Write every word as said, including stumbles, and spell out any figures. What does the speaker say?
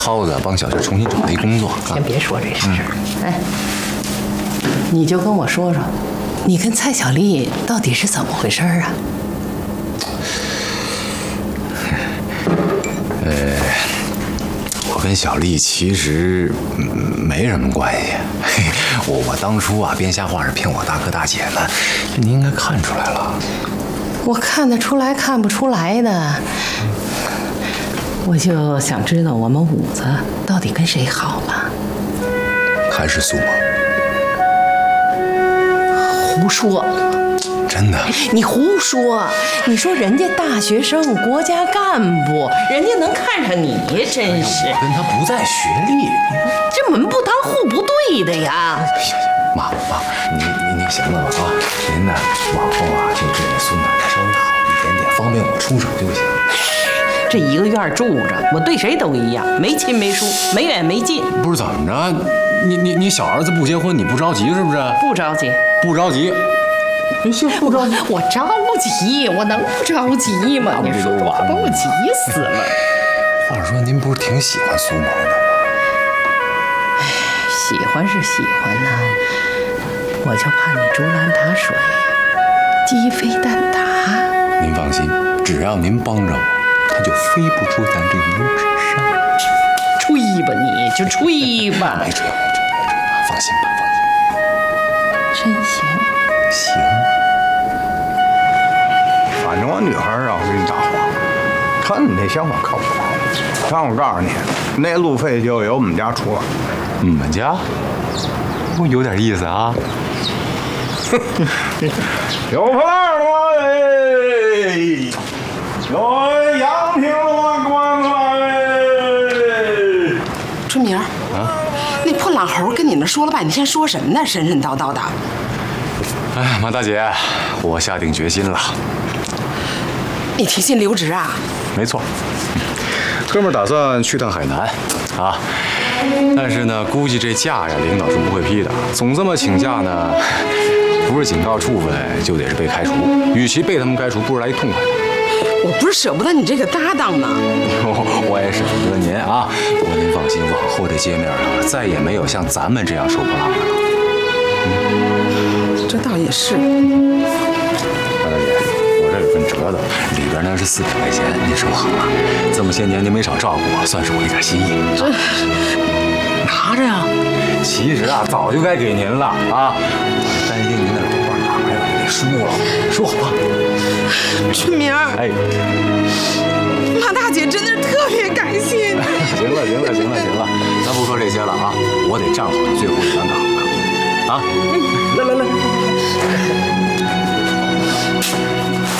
涛子帮小秀重新找了一工作。 先别说这事儿，嗯、哎，你就跟我说说，你跟蔡小丽到底是怎么回事啊？ 呃，我跟小丽其实没什么关系。我我当初啊编瞎话是骗我大哥大姐呢，这您应该看出来了。 我看得出来，看不出来的。我就想知道我们五子到底跟谁好了。 还是苏萌？ 胡说！ 真的？ 你胡说！你说人家大学生、国家干部，人家能看上你，真是。 我跟他不在学历， 这门不当户不对的呀！ 行行，妈妈，您您您行了吧啊？您呢，往后啊就对那孙子稍微好一点点，方便我出手就行。 这一个院住着，我对谁都一样，没亲没疏，没远没近。 不是怎么着？你你你小儿子不结婚，你不着急是不是？ 不着急， 不着急。你行，不着急。 我着急，我能不着急吗？你说我把我急死了。 话说您不是挺喜欢苏萌的吗？ 哎，喜欢是喜欢呐，我就怕你竹篮打水，鸡飞蛋打。 您放心，只要您帮着我，他就飞不出咱这五指山。 吹吧，你就吹吧。 没吹，没吹，没吹，放心吧，放心。 真行。 行。 反正我女孩啊，我跟你搭话，看你这想法靠谱。让我告诉你，那路费就由我们家出了。 你们家？我有点意思啊。 有破烂的吗？哎，有羊皮了关了。 春明，啊，那破懒猴跟你们说了半天，说什么呢？神神叨叨的。 哎，马大姐，我下定决心了。 你提薪留职啊？ 没错，哥们儿打算去趟海南，啊，但是呢，估计这假呀，领导是不会批的。总这么请假呢，不是警告处分，就得是被开除。与其被他们开除，不如来一痛快。 我不是舍不得你这个搭档吗？ 我也舍不得您啊。不过您放心，往后这街面啊，再也没有像咱们这样收破烂的了。 这倒也是。 马大姐，我这有份折子，里边呢是四百块钱，您收好了。这么些年您没少照顾我，算是我一点心意。 这拿着呀。 其实啊，早就该给您了啊。我担心您的老伴哪来了给输了，收好吧。 春明， 哎， 马大姐真的是特别感谢你。 行了，行了，行了，行了，咱不说这些了啊，我得站好最后一杆岗了啊。来来来。